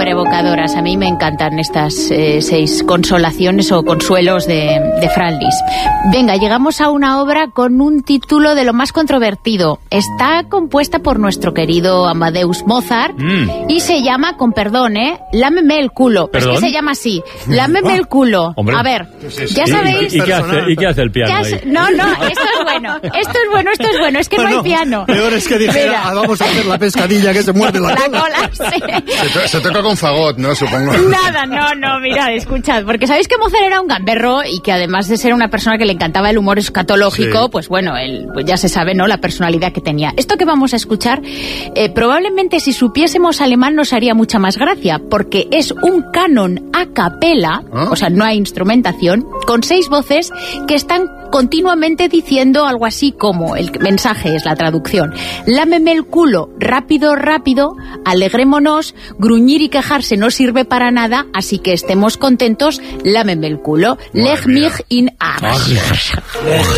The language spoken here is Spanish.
súper evocadoras. A mí me encantan estas 6 consolaciones o consuelos de Franz Liszt. Venga, llegamos a una obra con un título de lo más controvertido. Está compuesta por nuestro querido Amadeus Mozart y se llama, con perdón, Lámeme el culo. ¿Perdón? Es que se llama así. Lámeme el culo. Hombre. A ver, ya sabéis... ¿Y qué hace el piano ahí? No, esto es bueno. Esto es bueno. Es que no hay piano. Peor es que dijera, vamos a hacer la pescadilla que se muerde la cola. Sí. Se toca con fagot, ¿no? Supongo. Nada, no, mirad, escuchad, porque sabéis que Mozart era un gamberro y que además de ser una persona que le encantaba el humor escatológico, pues bueno, él, pues ya se sabe, ¿no?, la personalidad que tenía. Esto que vamos a escuchar, probablemente si supiésemos alemán nos haría mucha más gracia, porque es un canon a capela, o sea, no hay instrumentación, con 6 voces que están continuamente diciendo algo así como, el mensaje es la traducción: lámeme el culo, rápido, rápido, alegrémonos, gruñir y quejarse no sirve para nada, así que estemos contentos, lámeme el culo, leg mich in Arsch.